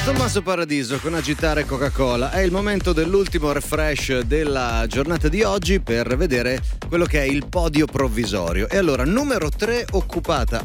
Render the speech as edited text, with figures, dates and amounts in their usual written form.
Tommaso Paradiso con Agitare Coca-Cola. È il momento dell'ultimo refresh della giornata di oggi per vedere quello che è il podio provvisorio. E allora, numero 3 occupata